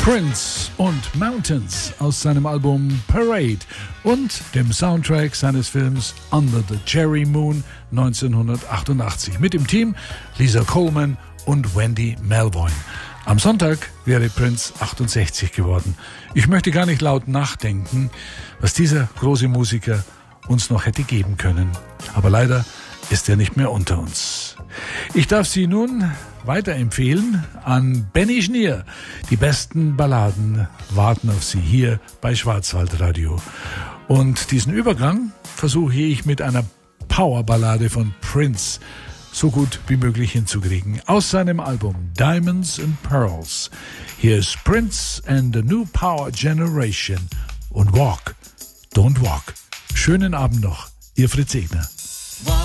Prince und Mountains aus seinem Album Parade und dem Soundtrack seines Films Under the Cherry Moon 1988 mit dem Team Lisa Coleman und Wendy Melvoin. Am Sonntag wäre Prince 68 geworden. Ich möchte gar nicht laut nachdenken, was dieser große Musiker uns noch hätte geben können. Aber leider ist er nicht mehr unter uns. Ich darf Sie nun weiterempfehlen an Benny Schnier. Die besten Balladen warten auf Sie hier bei Schwarzwaldradio. Und diesen Übergang versuche ich mit einer Powerballade von Prince so gut wie möglich hinzukriegen. Aus seinem Album Diamonds and Pearls. Hier ist Prince and the New Power Generation und Walk, Don't Walk. Schönen Abend noch, Ihr Fritz Egner.